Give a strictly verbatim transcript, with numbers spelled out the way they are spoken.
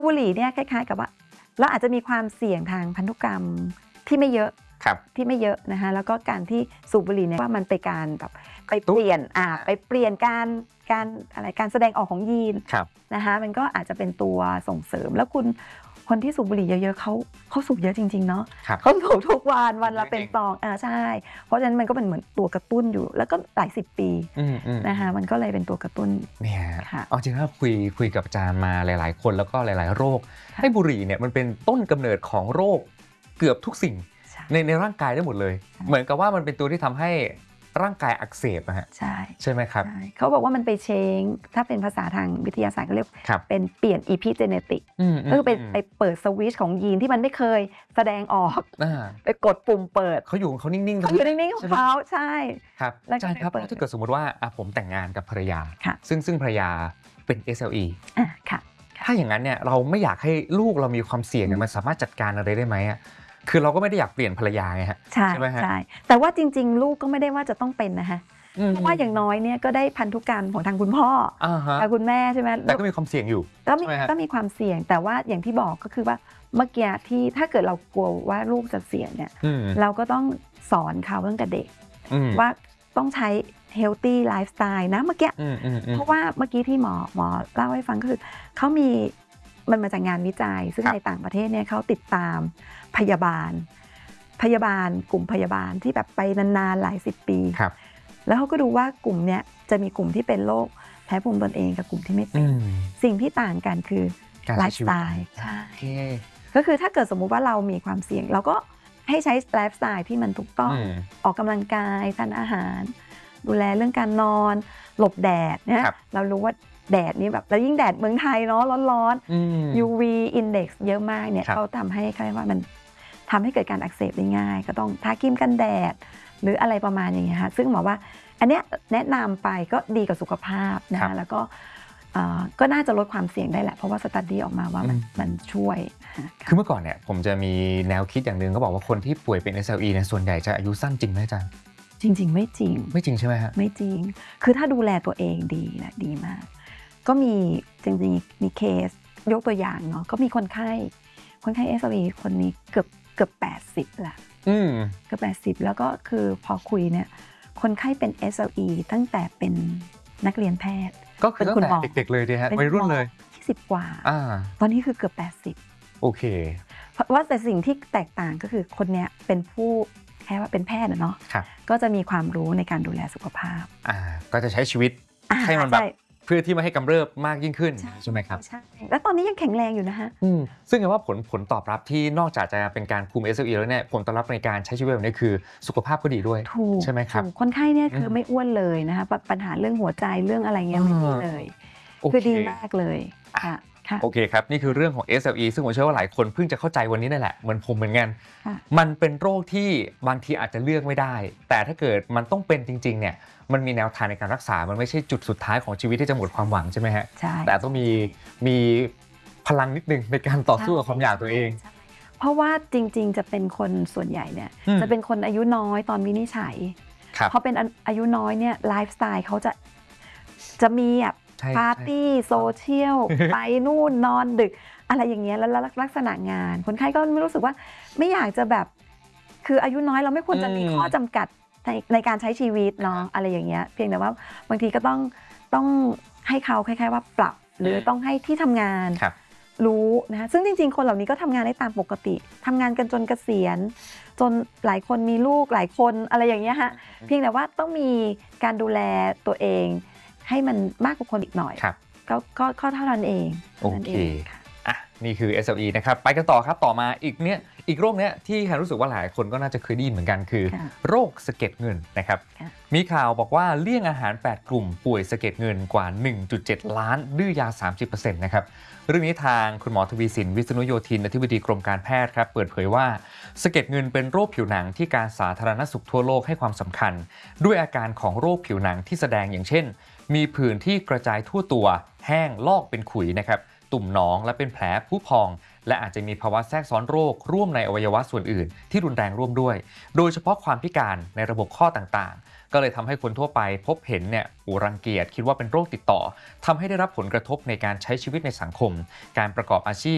บุหรี่เนี่ยคล้ายๆกับว่าเราอาจจะมีความเสี่ยงทางพันธุกรรมที่ไม่เยอะที่ไม่เยอะนะคะแล้วก็การที่สูบบุหรี่เนี่ยว่ามันไปการแบบไปเปลี่ยนอ่าไปเปลี่ยนการการอะไรการแสดงออกของยีนนะคะมันก็อาจจะเป็นตัวส่งเสริมแล้วคุณคนที่สูบบุหรี่เยอะๆเขาเขาสูบเยอะจริงๆเนาะเขาสูบทุกวันวันละเป็นซองอ่าใช่เพราะฉะนั้นมันก็เป็นเหมือนตัวกระตุ้นอยู่แล้วก็หลายสิบปีนะคะมันก็เลยเป็นตัวกระตุ้นเนี่ยเอาจริงๆคุยคุยกับอาจารย์มาหลายๆคนแล้วก็หลายๆโรคให้บุหรี่เนี่ยมันเป็นต้นกำเนิดของโรคเกือบทุกสิ่งในในร่างกายได้หมดเลยเหมือนกับว่ามันเป็นตัวที่ทำให้ร่างกายอักเสบนะฮะใช่ใช่ไหมครับเขาบอกว่ามันไปเชงถ้าเป็นภาษาทางวิทยาศาสตร์เขาเรียกเป็นเปลี่ยนอีพิเจเนติกก็คือไปไปเปิดสวิตช์ของยีนที่มันไม่เคยแสดงออกไปกดปุ่มเปิดเขาอยู่เขานิ่งๆเขาอยู่นิ่งๆของเขาใช่ครับอาจารย์ครับถ้าเกิดสมมติว่าผมแต่งงานกับภรรยาซึ่งซึ่งภรรยาเป็น เอส แอล อี ถ้าอย่างนั้นเนี่ยเราไม่อยากให้ลูกเรามีความเสี่ยงเนี่ยมันสามารถจัดการอะไรได้ไหมคือเราก็ไม่ได้อยากเปลี่ยนภรรยาไงฮะใช่ไหมฮะใช่แต่ว่าจริงๆลูกก็ไม่ได้ว่าจะต้องเป็นนะฮะเพราะว่าอย่างน้อยเนี่ยก็ได้พันธุกรรมของทางคุณพ่อทางคุณแม่ใช่ไหมแต่ก็มีความเสี่ยงอยู่ก็มีก็มีความเสี่ยงแต่ว่าอย่างที่บอกก็คือว่าเมื่อกี้ที่ถ้าเกิดเรากลัวว่าลูกจะเสี่ยงเนี่ยเราก็ต้องสอนเขาตั้งแต่เด็กว่าต้องใช้ healthy lifestyle นะเมื่อกี้เพราะว่าเมื่อกี้ที่หมอหมอเล่าให้ฟังก็คือเขามีมันมาจากงานวิจัยซึ่งในต่างประเทศเนี่ยเขาติดตามพยาบาลพยาบาลกลุ่มพยาบาลที่แบบไปนานๆหลายสิบปีแล้วเขาก็ดูว่ากลุ่มเนี้ยจะมีกลุ่มที่เป็นโรคแพ้ภูมิตนเองกับกลุ่มที่ไม่เป็นสิ่งที่ต่างกันคือไลฟ์สไตล์ใช่ก็คือถ้าเกิดสมมุติว่าเรามีความเสี่ยงเราก็ให้ใช้ไลฟ์สไตล์ที่มันถูกต้องออกกำลังกายทานอาหารดูแลเรื่องการนอนหลบแดดเนี่ยเรารู้ว่าแดดนี่แบบแล้วยิ่งแดดเมืองไทยเนาะร้อนๆ ยู วี index เยอะมากเนี่ยเขาทำให้เขาเรียกว่ามันทำให้เกิดการอักเสบได้ง่ายก็ต้องทาครีมกันแดดหรืออะไรประมาณอย่างเงี้ยค่ะซึ่งหมอว่าอันเนี้ยแนะนำไปก็ดีกับสุขภาพนะคะแล้วก็ก็น่าจะลดความเสี่ยงได้แหละเพราะว่าสตั๊ดดี้ออกมาว่ามันมันช่วยคือเมื่อก่อนเนี่ยผมจะมีแนวคิดอย่างหนึ่งเขาบอกว่าคนที่ป่วยเป็น เอส แอล อี เนี่ยส่วนใหญ่จะอายุสั้นจริงไหมอาจารย์จริงๆไม่จริงไม่จริงใช่ไหมฮะไม่จริงคือถ้าดูแลตัวเองดีนะดีมากก็มีจริงๆมีเคสยกตัวอย่างเนาะก็มีคนไข้คนไข้ เอส แอล อี คนนี้เกือบเกือบแปดสิบละเกือบแปดสิบแล้วก็คือพอคุยเนี่ยคนไข้เป็น เอส แอล อี ตั้งแต่เป็นนักเรียนแพทย์ก็คือตั้งแต่เด็กๆเลยดิฮะวัยรุ่นเลยยี่สิบกว่าตอนนี้คือเกือบแปดสิบโอเคเพราะว่าแต่สิ่งที่แตกต่างก็คือคนเนี้ยเป็นผู้แค่ว่าเป็นแพทย์เนาะก็จะมีความรู้ในการดูแลสุขภาพอ่าก็จะใช้ชีวิตให้มันแบบเพื่อที่ไม่ให้กำเริบมากยิ่งขึ้นใช่ไหมครับใช่แล้วตอนนี้ยังแข็งแรงอยู่นะฮะซึ่งแปลว่าผลผลตอบรับที่นอกจากจะเป็นการคุม เอส แอล อี แล้วเนี่ยผลตอบรับในการใช้ชีวิตแบบนี้คือสุขภาพก็ดีด้วยใช่ไหมครับคนไข้เนี่ยคือไม่อ้วนเลยนะคะปัญหาเรื่องหัวใจเรื่องอะไรเงี้ยไม่มีเลยคือดีมากเลยค่ะโอเคครับนี่คือเรื่องของ เอส แอล อี ซึ่งผมเชื่อว่าหลายคนเพิ่งจะเข้าใจวันนี้นั่นแหละเหมือนผมเหมือนกันมันเป็นโรคที่บางทีอาจจะเลือกไม่ได้แต่ถ้าเกิดมันต้องเป็นจริงๆเนี่ยมันมีแนวทางในการรักษามันไม่ใช่จุดสุดท้ายของชีวิตที่จะหมดความหวังใช่ไหมฮะใช่แต่ต้องมีมีพลังนิดนึงในการต่อสู้กับความอยากตัวเองเพราะว่าจริงๆจะเป็นคนส่วนใหญ่เนี่ยจะเป็นคนอายุน้อยตอนวินิจฉัยพอเป็นอายุน้อยเนี่ยไลฟ์สไตล์เขาจะจะมีแบบปาร์ตี้โซเชียลไปนู่นนอนดึกอะไรอย่างเงี้ยแล้วลักษณะงานคนไข้ก็ไม่รู้สึกว่าไม่อยากจะแบบคืออายุน้อยเราไม่ควรจะมีข้อจำกัดในในการใช้ชีวิตเนาะอะไรอย่างเงี้ยเพียงแต่ว่าบางทีก็ต้องต้องให้เขาคล้ายๆว่าปรับหรือต้องให้ที่ทำงานรู้นะซึ่งจริงๆคนเหล่านี้ก็ทำงานได้ตามปกติทำงานกันจนเกษียณจนหลายคนมีลูกหลายคนอะไรอย่างเงี้ยฮะเพียงแต่ว่าต้องมีการดูแลตัวเองให้มันมากกว่าคนอีกหน่อยก็ก็ข้อเท่านั้นเองโอเคอ่ะนี่คือ เอส แอล อี นะครับไปกันต่อครับต่อมาอีกเนี้ยอีกโรคเนี้ยที่แคนรู้สึกว่าหลายคนก็น่าจะเคยได้ยินเหมือนกันคือโรคสะเก็ดเงินนะครับมีข่าวบอกว่าเลี่ยงอาหารแปดกลุ่มป่วยสะเก็ดเงินกว่า หนึ่งจุดเจ็ด ล้านดื้อยา สามสิบเปอร์เซ็นต์ นะครับเรื่องนี้ทางคุณหมอทวีสินวิษณุโยธินอธิบดีกรมการแพทย์ครับเปิดเผยว่าสะเก็ดเงินเป็นโรคผิวหนังที่การสาธารณสุขทั่วโลกให้ความสำคัญด้วยอาการของโรคผิวหนังที่แสดงอย่างเช่นมีผื่นที่กระจายทั่วตัวแห้งลอกเป็นขุยนะครับตุ่มหนองและเป็นแผลพุพองและอาจจะมีภาวะแทรกซ้อนโรคร่วมในอวัยวะส่วนอื่นที่รุนแรงร่วมด้วยโดยเฉพาะความพิการในระบบข้อต่างๆก็เลยทำให้คนทั่วไปพบเห็นเนี่ยอูรังเกียจคิดว่าเป็นโรคติดต่อทำให้ได้รับผลกระทบในการใช้ชีวิตในสังคมการประกอบอาชีพ